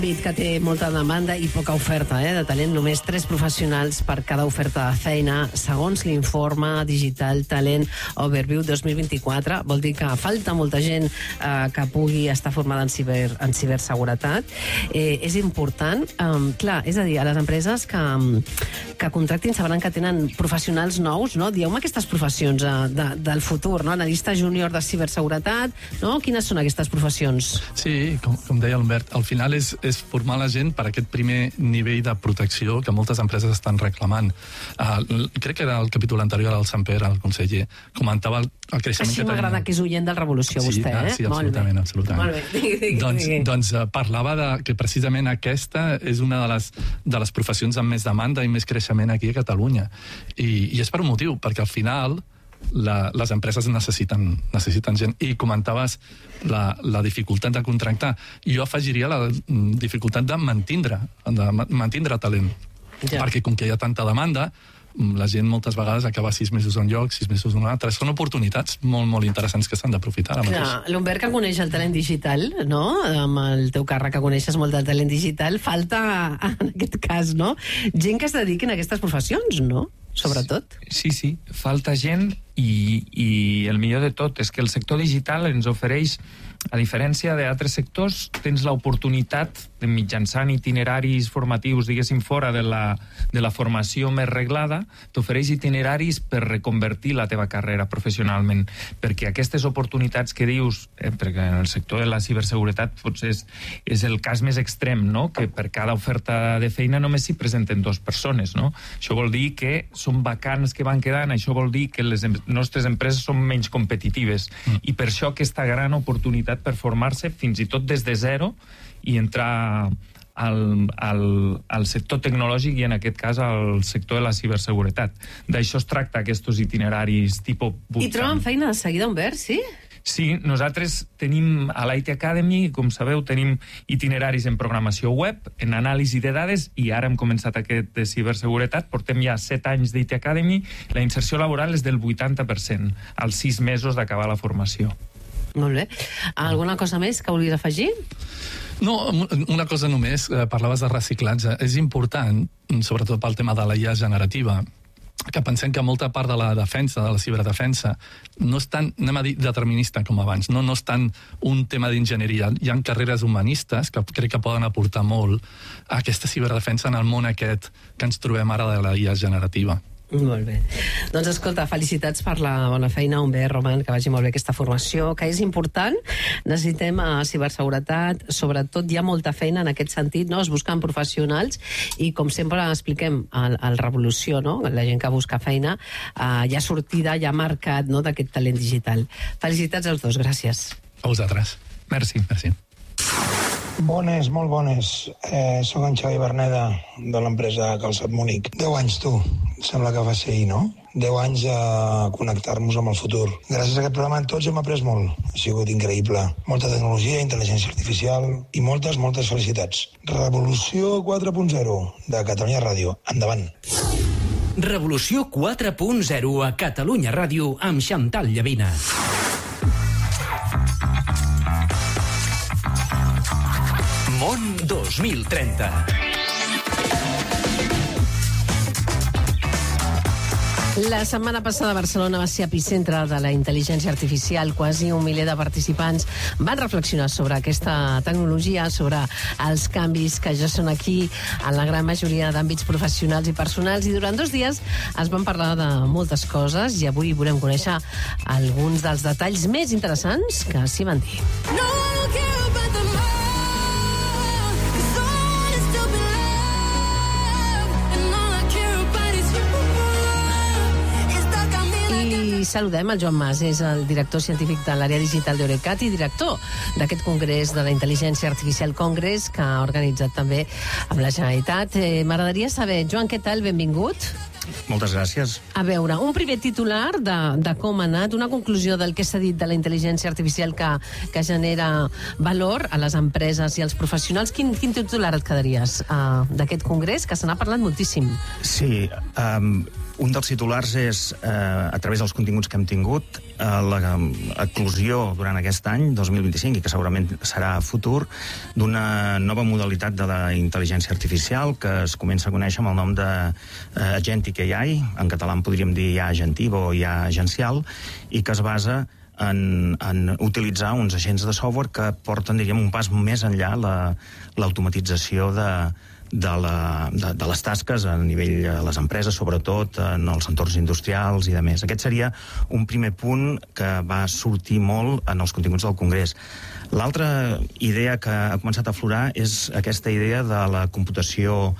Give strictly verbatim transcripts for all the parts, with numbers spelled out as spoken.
Àmbit que té molta demanda i poca oferta eh, de talent, només tres professionals per cada oferta de feina, segons l'informe Digital Talent Overview dos mil vint-i-quatre. Vol dir que falta molta gent eh, que pugui estar formada en, ciber, en ciberseguretat. Eh, és important, eh, clar, és a dir, a les empreses que, que contractin sabran que tenen professionals nous, no? Dieu-me aquestes professions eh, de, del futur, no? Analista júnior de ciberseguretat, no? Quines són aquestes professions? Sí, com, com deia l'Humbert, al final és, és formar la gent per aquest primer nivell de protecció que moltes empreses estan reclamant. Uh, crec que era el capítol anterior al Samper, el conseller, comentava el, el creixement Així que m'agrada tenim. que és oient del Revolució, sí, vostè, eh? Sí, absolutament, Molt absolutament. Molt bé. Digui, digui, doncs digui. doncs uh, parlava de que precisament aquesta és una de les, de les professions amb més demanda i més creixement aquí a Catalunya. I, i és per un motiu, perquè al final La, les empreses necessiten, necessiten gent. I comentaves la, la dificultat de contractar. Jo afegiria la dificultat de mantindre, de mantindre talent. Ja. Perquè com que hi ha tanta demanda, la gent moltes vegades acaba sis mesos en un lloc, sis mesos en un altre. Són oportunitats molt, molt interessants que s'han d'aprofitar ara mateix. Clar, l'Humbert que coneix el talent digital, no? Amb el teu càrrec que coneixes molt del talent digital, falta, en aquest cas, no? Gent que es dediquin a aquestes professions, no? Sobretot. Sí, sí, falta gent i, i el millor de tot és que el sector digital ens ofereix, a diferència d'altres sectors, tens l'oportunitat de mitjançant itineraris formatius, diguéssim, fora de la, de la formació més reglada, t'ofereix itineraris per reconvertir la teva carrera professionalment, perquè aquestes oportunitats que dius, eh, perquè en el sector de la ciberseguretat potser és, és el cas més extrem, no? Que per cada oferta de feina només s'hi presenten dues persones, no? Això vol dir que són vacants que van quedant, això vol dir que les nostres empreses són menys competitives, mm. i per això aquesta gran oportunitat per formar-se fins i tot des de zero i entrar al, al, al sector tecnològic i en aquest cas al sector de la ciberseguretat. D'això es tracta aquests itineraris tipus bootcamp. I troben feina de seguida, Humbert, sí? Sí, nosaltres tenim a l'I T Academy, com sabeu, tenim itineraris en programació web, en anàlisi de dades, i ara hem començat aquest de ciberseguretat, portem ja set anys d'I T Academy, la inserció laboral és del vuitanta per cent, als sis mesos d'acabar la formació. Molt bé. Alguna cosa més que volies afegir? No, una cosa només, parlaves de reciclatge. És important, sobretot pel tema de la I A generativa, que pensem que molta part de la defensa, de la ciberdefensa, no és tan, anem a dir, determinista com abans, no, no és tan un tema d'enginyeria. Hi ha carreres humanistes que crec que poden aportar molt a aquesta ciberdefensa en el món aquest que ens trobem ara de la I A generativa. Molt bé. Doncs escolta, felicitats per la bona feina, Humbert, Roman, que vagi molt bé aquesta formació, que és important. Necessitem a ciberseguretat, sobretot hi ha molta feina en aquest sentit, no? Es busquen professionals i, com sempre expliquem al, al Revolució, no? La gent que busca feina, eh, hi ha sortida, hi ha mercat, no?, d'aquest talent digital. Felicitats als dos, gràcies. A vosaltres. Merci. Merci. Bones, molt bones. Eh, soc en Xavi Berneda, de l'empresa Calçat Múnich. Deu anys, tu. Sembla que va ser ahir, no? Deu anys a connectar-nos amb el futur. Gràcies a aquest programa tots hem après molt. Ha sigut increïble. Molta tecnologia, intel·ligència artificial i moltes, moltes felicitats. Revolució quatre punt zero de Catalunya Ràdio. Endavant. Revolució quatre punt zero a Catalunya Ràdio amb Xantal Llavina. Món dos mil trenta. La setmana passada Barcelona va ser epicentre de la intel·ligència artificial. Quasi un miler de participants van reflexionar sobre aquesta tecnologia, sobre els canvis que ja són aquí en la gran majoria d'àmbits professionals i personals, i durant dos dies es van parlar de moltes coses i avui volem conèixer alguns dels detalls més interessants que s'hi van dir. No! I saludem el Joan Mas, és el director científic de l'àrea digital d'Eurecat i director d'aquest congrés de la intel·ligència artificial Congress, que ha organitzat també amb la Generalitat. Eh, M'agradaria saber, Joan, què tal? Benvingut. Moltes gràcies. A veure, un primer titular de, de com ha anat, una conclusió del que s'ha dit de la intel·ligència artificial que, que genera valor a les empreses i als professionals. Quin, quin titular et quedaries uh, d'aquest congrés, que se n'ha parlat moltíssim? Sí, um, Un dels titulars és, eh, a través dels continguts que hem tingut, eh, l'eclosió durant aquest any, dos mil vint-i-cinc, i que segurament serà futur, d'una nova modalitat de la intel·ligència artificial que es comença a conèixer amb el nom de eh, Agentic A I, en català en podríem dir I A agentiva o I A agencial, i que es basa en, en utilitzar uns agents de software que porten, diríem, un pas més enllà la, l'automatització de de, la, de, de les tasques a nivell de les empreses, sobretot en els entorns industrials i de més. Aquest seria un primer punt que va sortir molt en els continguts del Congrés. L'altra idea que ha començat a aflorar és aquesta idea de la computació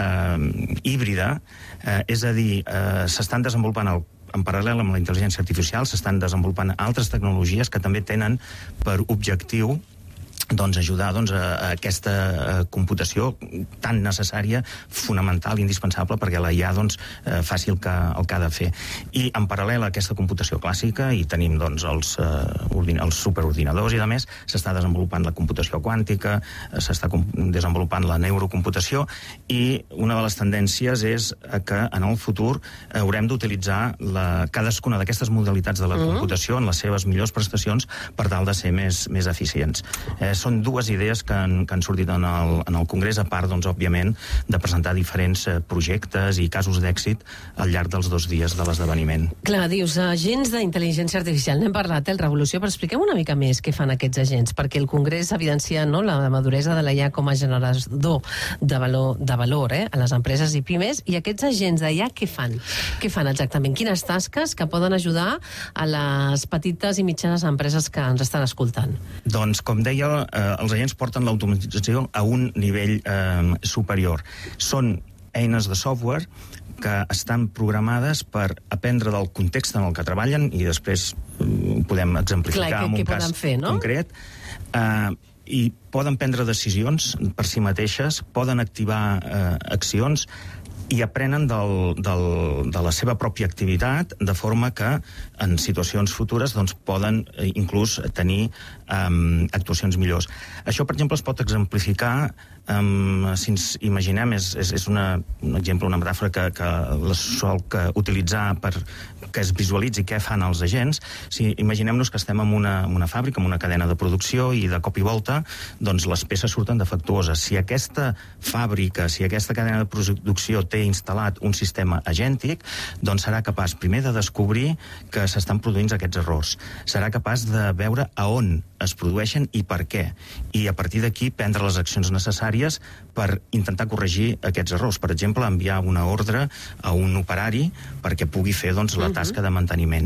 eh, híbrida, eh, és a dir, eh, s'estan desenvolupant el en paral·lel amb la intel·ligència artificial, s'estan desenvolupant altres tecnologies que també tenen per objectiu doncs, ajudar doncs, a, a aquesta a computació tan necessària, fonamental, indispensable, perquè la I A doncs, eh, faci el que, el que ha de fer. I en paral·lel a aquesta computació clàssica, i tenim doncs, els, eh, els superordinadors i de més, s'està desenvolupant la computació quàntica, eh, s'està desenvolupant la neurocomputació, i una de les tendències és que en el futur haurem d'utilitzar la, cadascuna d'aquestes modalitats de la mm-hmm. computació en les seves millors prestacions per tal de ser més, més eficients. Eh, són dues idees que han, que han sortit en el, en el Congrés, a part, doncs, òbviament, de presentar diferents eh, projectes i casos d'èxit al llarg dels dos dies de l'esdeveniment. Clar, dius, agents d'intel·ligència artificial. N'hem parlat, el Revolució, però expliquem una mica més què fan aquests agents, perquè el Congrés evidencia, no, la maduresa de la I A com a generador de valor, de valor eh, a les empreses i pimes, i aquests agents de I A què fan? Què fan exactament? Quines tasques que poden ajudar a les petites i mitjanes empreses que ens estan escoltant? Doncs, com deia, eh, els agents porten l'automatització a un nivell eh, superior. Són eines de software que estan programades per aprendre del context en el que treballen, i després ho podem exemplificar Clar, amb que, un que cas fer, no? concret. Eh, I poden prendre decisions per si mateixes, poden activar eh, accions, i aprenen del, del, de la seva pròpia activitat, de forma que en situacions futures doncs, poden eh, inclús tenir um, actuacions millors. Això, per exemple, es pot exemplificar, um, si ens imaginem, és, és, és una, un exemple, una metàfora que, que la sol que utilitzar per que es visualitzi què fan els agents. Si imaginem-nos que estem en una, en una fàbrica, en una cadena de producció, i de cop i volta doncs, les peces surten defectuoses. Si aquesta fàbrica, si aquesta cadena de producció té instal·lat un sistema agèntic, doncs serà capaç primer de descobrir que s'estan produint aquests errors. Serà capaç de veure a on es produeixen i per què. I a partir d'aquí prendre les accions necessàries per intentar corregir aquests errors. Per exemple, enviar una ordre a un operari perquè pugui fer doncs, la tasca de manteniment.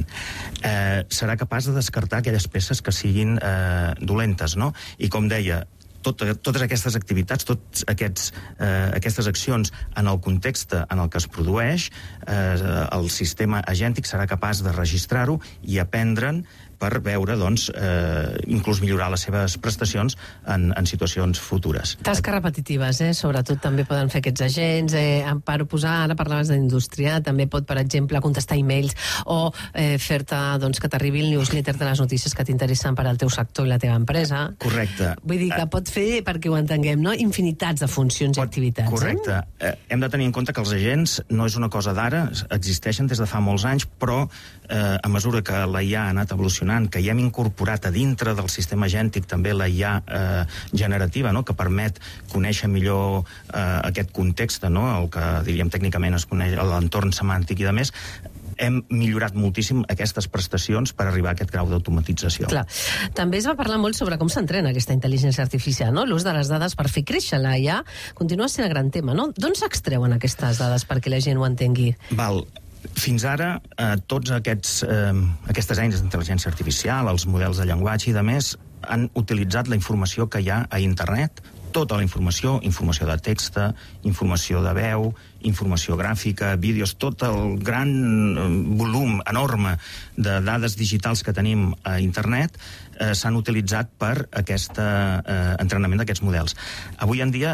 Eh, serà capaç de descartar aquelles peces que siguin eh, dolentes, no? I com deia, Tot, totes aquestes activitats, totes aquests, eh, aquestes accions en el context en el que es produeix, eh, el sistema agèntic serà capaç de registrar-ho i aprendre'n per veure, doncs, eh, inclús millorar les seves prestacions en, en situacions futures. Tasques repetitives, eh? Sobretot també poden fer aquests agents, eh, per posar, ara parlaves d'indústria, també pot, per exemple, contestar e-mails o eh, fer-te, doncs, que t'arribi el newsletter de les notícies que t'interessen per al teu sector i la teva empresa. Correcte. Vull dir que pot fer, perquè ho entenguem, no? Infinitats de funcions pot, i activitats. Correcte. Eh? Eh, hem de tenir en compte que els agents no és una cosa d'ara, existeixen des de fa molts anys, però eh, a mesura que la I A ha anat evolucionant, que hi hem incorporat a dintre del sistema agèntic també la I A eh, generativa, no?, que permet conèixer millor eh, aquest context, no?, el que diríem tècnicament es coneix l'entorn semàntic i de més, hem millorat moltíssim aquestes prestacions per arribar a aquest grau d'automatització. Clar. També es va parlar molt sobre com s'entrena aquesta intel·ligència artificial, no? L'ús de les dades per fer créixer la I A continua sent el gran tema, no? D'on s'extreuen aquestes dades perquè la gent ho entengui? Val. Fins ara, eh, tots aquests, eh, aquestes eines d'intel·ligència artificial, els models de llenguatge i de més, han utilitzat la informació que hi ha a internet, tota la informació, informació de text, informació de veu, informació gràfica, vídeos, tot el gran volum enorme de dades digitals que tenim a internet eh, s'han utilitzat per aquest eh, entrenament d'aquests models. Avui en dia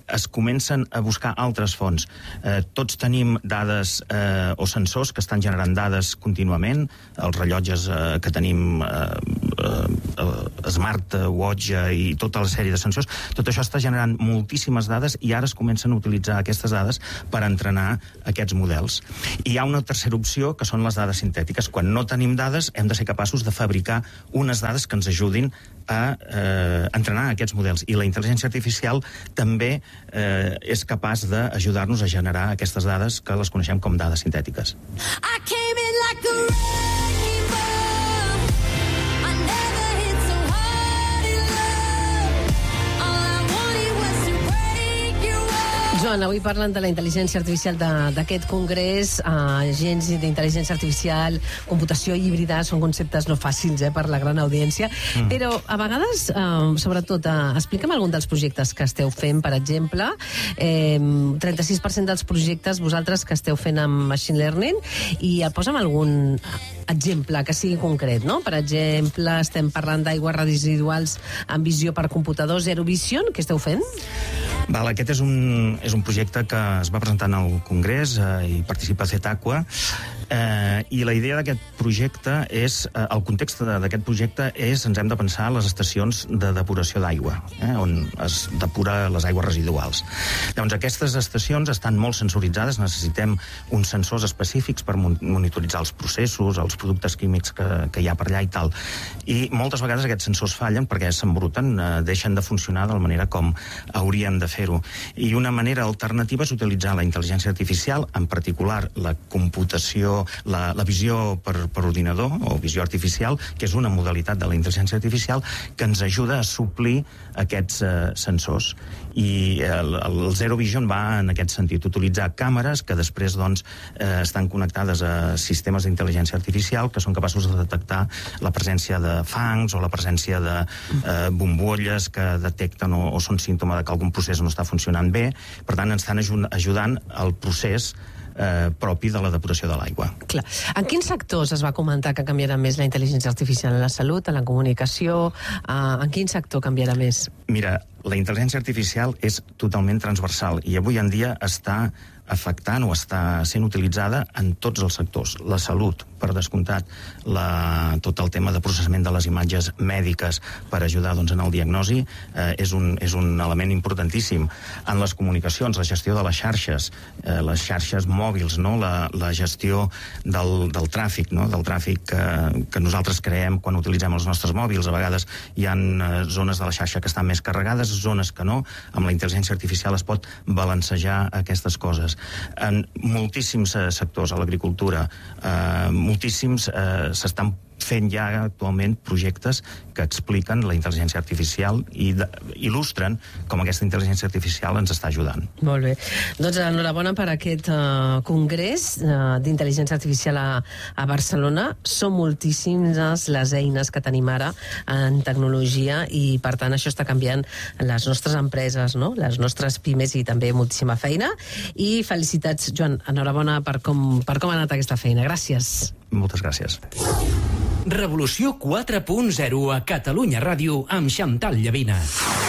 es comencen a buscar altres fonts. Eh, tots tenim dades eh, o sensors que estan generant dades contínuament, els rellotges eh, que tenim, eh, eh, smartwatch eh, i tota la sèrie de sensors, tot això està generant moltíssimes dades i ara es comencen a utilitzar aquestes dades per entrenar aquests models. I hi ha una tercera opció, que són les dades sintètiques. Quan no tenim dades, hem de ser capaços de fabricar unes dades que ens ajudin a eh, entrenar aquests models. I la intel·ligència artificial també eh, és capaç d'ajudar-nos a generar aquestes dades que les coneixem com dades sintètiques. I came in like a rainbow. I never hit so hard in love. All I wanted was to break your heart. Joan, avui parlen de la intel·ligència artificial d'aquest congrés. Uh, agents d'intel·ligència artificial, computació híbrida, són conceptes no fàcils eh, per la gran audiència, mm. però a vegades, uh, sobretot, uh, explica'm algun dels projectes que esteu fent, per exemple. Eh, trenta-sis per cent dels projectes vosaltres que esteu fent amb Machine Learning, i posa'm algun exemple que sigui concret, no? Per exemple, estem parlant d'aigües residuals amb visió per computador, Zero Vision, què esteu fent? Val, aquest és un, és un projecte que es va presentar en el Congrés eh, i participa Cetaqua, eh, i la idea d'aquest projecte és, eh, el context d'aquest projecte és, ens hem de pensar, les estacions de depuració d'aigua, eh, on es depura les aigües residuals. Llavors, aquestes estacions estan molt sensoritzades, necessitem uns sensors específics per monitoritzar els processos, els productes químics que, que hi ha per allà i tal. I moltes vegades aquests sensors fallen perquè s'embruten, eh, deixen de funcionar de la manera com haurien de fer-ho. I una manera alternativa és utilitzar la intel·ligència artificial, en particular la computació, la, la visió per, per ordinador, o visió artificial, que és una modalitat de la intel·ligència artificial que ens ajuda a suplir aquests eh, sensors. I el, el Zero Vision va en aquest sentit, utilitzar càmeres que després doncs, eh, estan connectades a sistemes d'intel·ligència artificial que són capaços de detectar la presència de fangs o la presència de eh, bombolles que detecten o, o són símptoma de que algun procés no està funcionant bé. Per tant, ens estan ajudant al procés eh, propi de la depuració de l'aigua. Clar. En quins sectors es va comentar que canviarà més la intel·ligència artificial? En la salut, en la comunicació? Eh, en quin sector canviarà més? Mira, la intel·ligència artificial és totalment transversal i avui en dia està afectant o està sent utilitzada en tots els sectors. La salut, per descomptat, la, tot el tema de processament de les imatges mèdiques per ajudar doncs, en el diagnosi eh, és, un, és un element importantíssim. En les comunicacions, la gestió de les xarxes, eh, les xarxes mòbils, no? la, la gestió del, del tràfic, no? del tràfic que, que nosaltres creem quan utilitzem els nostres mòbils. A vegades hi ha eh, zones de la xarxa que estan més carregades, zones que no. Amb la intel·ligència artificial es pot balancejar aquestes coses. En moltíssims eh, sectors, a l'agricultura, eh, moltíssims eh, s'estan fent ja actualment projectes que expliquen la intel·ligència artificial i de, il·lustren com aquesta intel·ligència artificial ens està ajudant. Molt bé. Doncs enhorabona per aquest uh, congrés uh, d'intel·ligència artificial a, a Barcelona. Són moltíssimes les eines que tenim ara en tecnologia i, per tant, això està canviant les nostres empreses, no? Les nostres pimes i també moltíssima feina. I felicitats, Joan. Enhorabona per com, per com ha anat aquesta feina. Gràcies. Moltes gràcies. Revolució quatre punt zero a Catalunya Ràdio amb Xantal Llavina.